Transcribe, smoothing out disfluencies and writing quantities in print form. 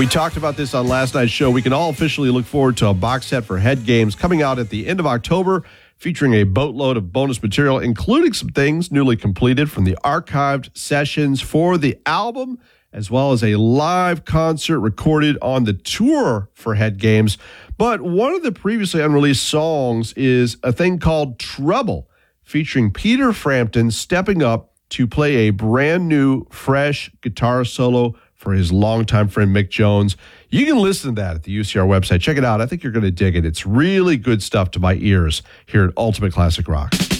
We talked about this on last night's show. We can all officially look forward to a box set for Head Games coming out at the end of October, featuring a boatload of bonus material, including some things newly completed from the archived sessions for the album, as well as a live concert recorded on the tour for Head Games. But one of the previously unreleased songs is a thing called Trouble, featuring Peter Frampton stepping up to play a brand new, fresh guitar solo for his longtime friend Mick Jones. You can listen to that at the UCR website. Check it out. I think you're going to dig it. It's really good stuff to my ears here at Ultimate Classic Rock.